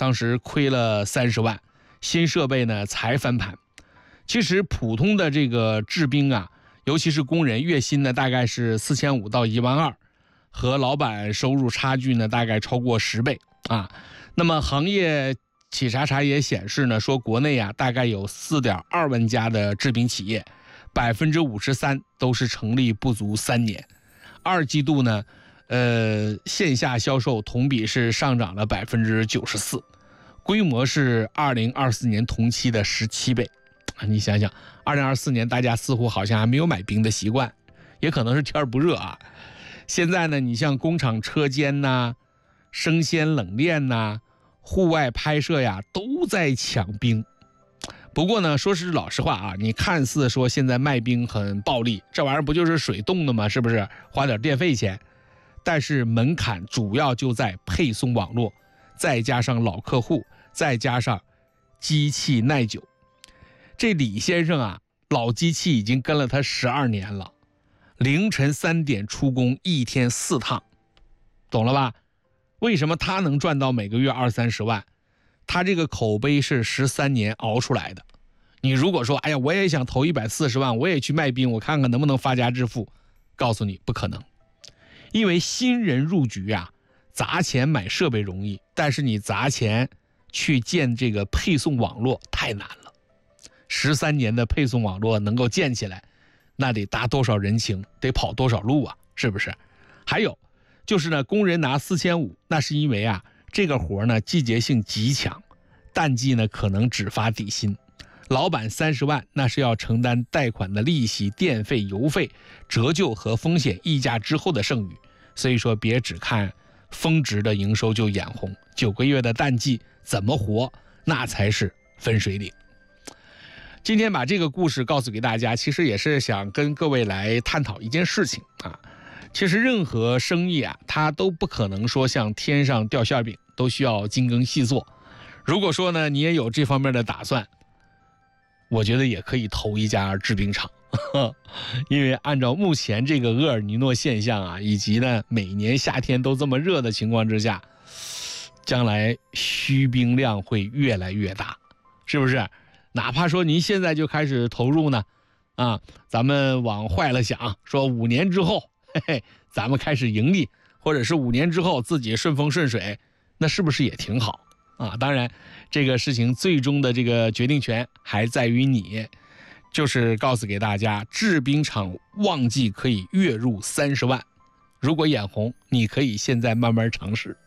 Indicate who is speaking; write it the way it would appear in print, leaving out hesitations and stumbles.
Speaker 1: 当时亏了30万，新设备呢才翻盘。其实普通的这个制冰啊，尤其是工人，月薪呢大概是4500到12000，和老板收入差距呢大概超过10倍啊。那么行业企查也显示呢，说国内啊大概有4.2万家的制冰企业，53%都是成立不足3年。2季度呢，线下销售同比是上涨了94%，规模是2024年同期的17倍。你想想，2024年大家似乎好像还没有买冰的习惯，也可能是天不热啊。现在呢，你像工厂车间呐、生鲜冷链呐、户外拍摄呀，都在抢冰。不过呢，说是老实话啊，你看似说现在卖冰很暴利，这玩意儿不就是水冻的吗？是不是花点电费钱？但是门槛主要就在配送网络，再加上老客户，再加上机器耐久。这李先生啊，老机器已经跟了他12年了，凌晨3点出工，1天4趟，懂了吧？为什么他能赚到每个月20-30万？他这个口碑是13年熬出来的。你如果说，哎呀，我也想投140万，我也去卖冰，我看看能不能发家致富，告诉你不可能。因为新人入局啊，砸钱买设备容易，但是你砸钱去建这个配送网络太难了。13年的配送网络能够建起来，那得搭多少人情，得跑多少路啊，是不是？还有就是呢，工人拿4500，那是因为啊，这个活呢季节性极强，淡季呢可能只发底薪。老板30万，那是要承担贷款的利息、电费、油费、折旧和风险溢价之后的剩余。所以说，别只看峰值的营收就眼红，9个月的淡季怎么活，那才是分水岭。今天把这个故事告诉给大家，其实也是想跟各位来探讨一件事情啊。其实任何生意啊，它都不可能说像天上掉馅饼，都需要精耕细作。如果说呢，你也有这方面的打算，我觉得也可以投一家制冰厂。因为按照目前这个厄尔尼诺现象啊，以及呢每年夏天都这么热的情况之下，将来需冰量会越来越大，是不是？哪怕说您现在就开始投入呢，啊，咱们往坏了想，说5年之后，嘿嘿，咱们开始盈利，或者是5年之后自己顺风顺水，那是不是也挺好啊？当然，这个事情最终的这个决定权还在于你。就是告诉给大家，制冰厂旺季可以月入30万，如果眼红，你可以现在慢慢尝试。